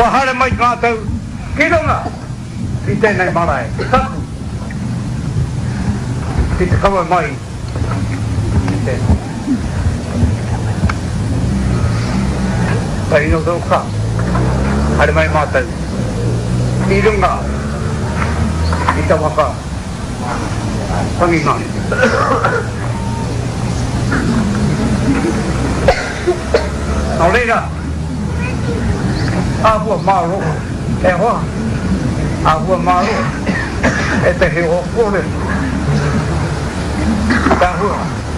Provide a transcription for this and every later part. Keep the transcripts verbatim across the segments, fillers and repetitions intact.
Wahara mai ngātau, ki runga, ki tēnei marae, taku. Ki te kawa mai, ki tēnei. Pai no tau ka, hare mai mātau, ki runga, ki ta waka, pangi mai. Nau reira, ahua maro, e hoa, ahua maro, e te he o kore, ta hua,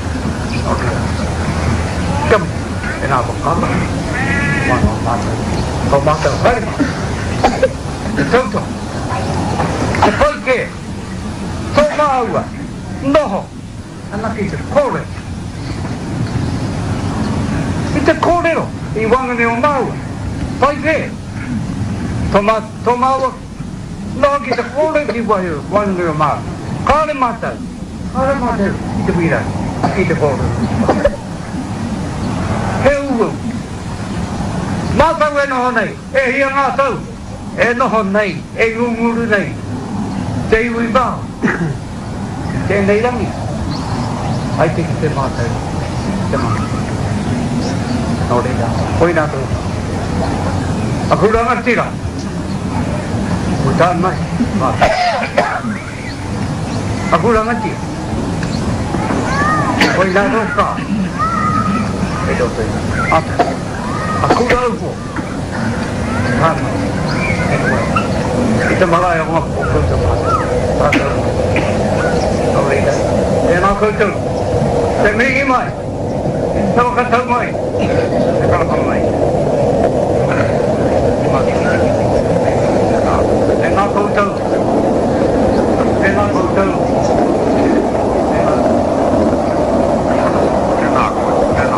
kam, e nā wakama, mana mātou, kau mātou haere, e tauto, e poike, tō māua, noho, anaki te kore, i te kōrero, i wangane o māua, pai pē, tō māua, nō ki te kōrero ki wangane o māua, kāre mātou, kāre mātou, i te wira, i te kōrero. He uu, mātou e noho nei, e hia ngātou, e noho nei, e ngunguru nei, te iwi māu, te nei rangi, ai te ki te mātou, te mātou. Nō reira, hoi nā tō. A kuranga tira. Mutān mai, mātou. A kuranga tira. Hoi nā tō kā. E tō tō. Ata. A kura upo. Mutān mai. E tō. I te marae o ngā kōkoutou mātou. Tātou. Nō reira. E nā koutou. Te mihi mai. Tau ka tau mai, e karapa mai. E ngā koutou, e ngā koutou, e ngā koutou, e ngā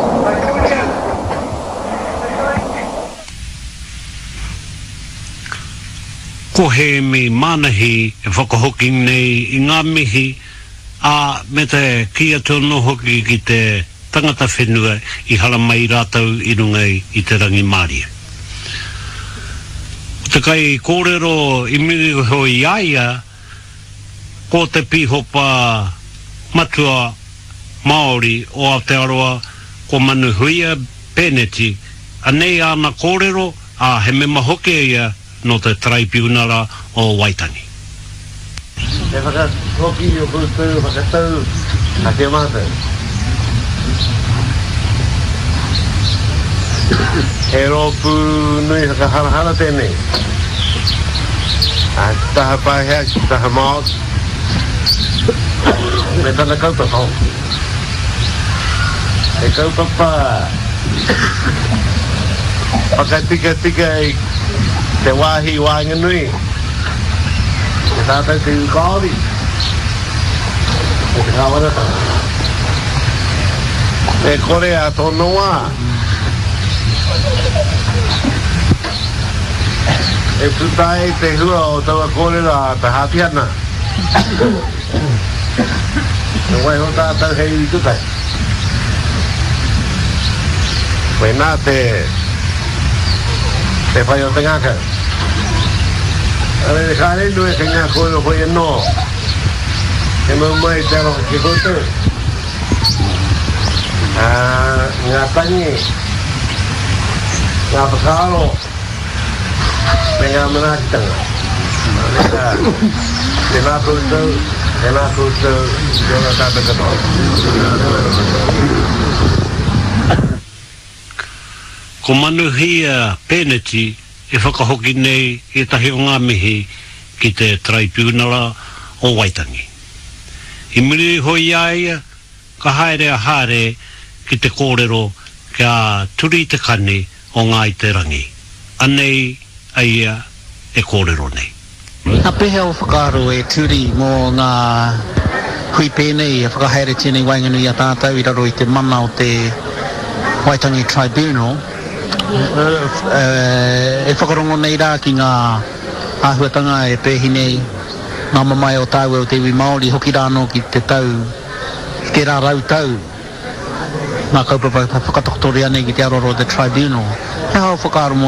Ko he me manahi e whakahoki nei i ngā mihi a me te kia tono hoki ki te tangata whenua i hala mai rātau i runga i te rangi Māria. Te kai kōrero i miri hoi aia, ko te pihopa matua Māori o Aotearoa, ko manu huia peneti, a nei ana kōrero a he me mahoke ia no te tribunala o Waitangi. E whakahoki o koutou, whakatau, a te mātou. E rōpū nui whakaharahara tēnei. A taha pāhea, taha māot. Me tana kaupapa. E kaupapa. Whakatika tika i te wāhi wāinga nui. E tātou te ukaori. E te kāwanata. E kore a tōno wā. E putai te hua o taua kōrero a te hāpiana. E wai ho tātou hei i tutai. Wai nā te te whai o te ngākau. Ale te kāre nui ke ngā kōrero hoi anō. E mau mai te aroha ki koutou. Ngā tangi. Ngā whakaaro, me ngā manakitanga. Te nā koutou, te nā koutou, te ngā tātou katoa. Ko manuhia peneti e whakahoki nei e tahi o ngā mihi ki te tribunala o Waitangi. I muri hoi aia, ka haere a haere ki te kōrero kia turi te kane o ngā i te rangi. Anei aia e kōrero nei. A pehe o whakaaro e turi mō ngā hui pēnei e whakahaere tēnei wainganui a tātou i raro i te mana o te Waitangi Tribunal. Uh, uh, e whakarongo nei rā ki ngā āhuatanga e pēhi nei ngā mamai o tāu o te iwi Māori hoki rāno ki te tau ke rā rau tau ngā kaupapa whakatokotori anei ki te aroro o te Tribunal. He hao whakaaro